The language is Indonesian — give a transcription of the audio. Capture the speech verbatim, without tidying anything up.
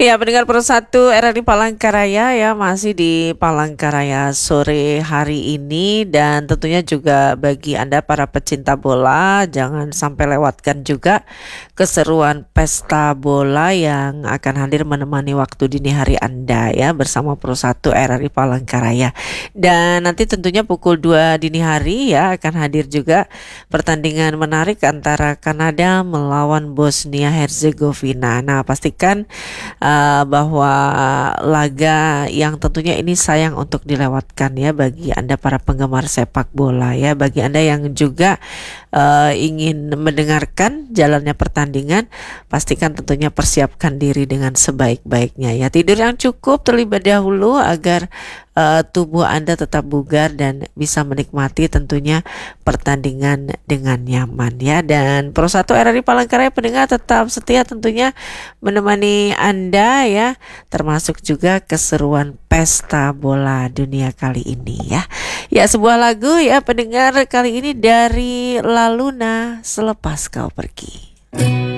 Ya, pendengar Pro satu R R I Palangkaraya ya, masih di Palangkaraya sore hari ini, dan tentunya juga bagi Anda para pecinta bola jangan sampai lewatkan juga keseruan pesta bola yang akan hadir menemani waktu dini hari Anda ya bersama Pro satu R R I Palangkaraya. Dan nanti tentunya pukul dua dini hari ya akan hadir juga pertandingan menarik antara Kanada melawan Bosnia Herzegovina. Nah, pastikan Uh, bahwa laga yang tentunya ini sayang untuk dilewatkan ya bagi Anda para penggemar sepak bola ya, bagi Anda yang juga uh, ingin mendengarkan jalannya pertandingan, pastikan tentunya persiapkan diri dengan sebaik-baiknya ya. Tidur yang cukup terlebih dahulu agar uh, tubuh Anda tetap bugar dan bisa menikmati tentunya pertandingan dengan nyaman ya. Dan Pro satu R R I Palangkaraya pendengar tetap setia tentunya menemani Anda ya, termasuk juga keseruan pesta bola dunia kali ini ya. Ya, sebuah lagu ya pendengar kali ini dari La Luna, Selepas Kau Pergi.